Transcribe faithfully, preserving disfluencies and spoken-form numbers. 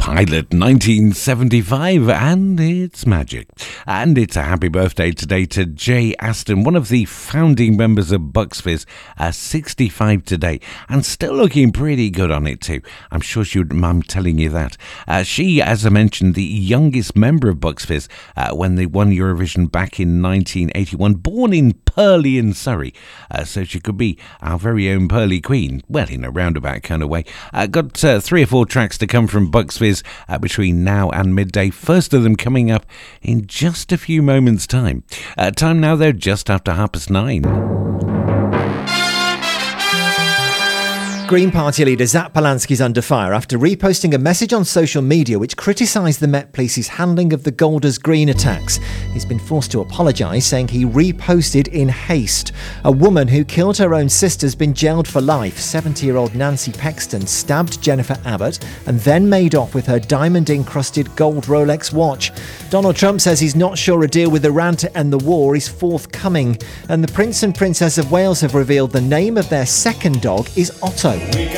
Pilot nineteen seventy-five, and it's magic. And it's a happy birthday today to Jay Aston, one of the founding members of Bucks Fizz, uh, sixty-five today, and still looking pretty good on it too. I'm sure she would, I'm telling you that. Uh, she, as I mentioned, the youngest member of Bucks Fizz uh, when they won Eurovision back in nineteen eighty-one, born in Purley in Surrey, uh, so she could be our very own Pearly Queen, well, in a roundabout kind of way. Uh, got uh, three or four tracks to come from Bucks Fizz uh, between now and midday. First of them coming up in just a few moments' time. Uh, time now, though, just after half past nine. Green Party leader Zach Polanski's under fire after reposting a message on social media which criticised the Met Police's handling of the Golders Green attacks. He's been forced to apologise, saying he reposted in haste. A woman who killed her own sister has been jailed for life. seventy-year-old Nancy Pexton stabbed Jennifer Abbott and then made off with her diamond-encrusted gold Rolex watch. Donald Trump says he's not sure a deal with Iran to end the war is forthcoming. And the Prince and Princess of Wales have revealed the name of their second dog is Otto. We got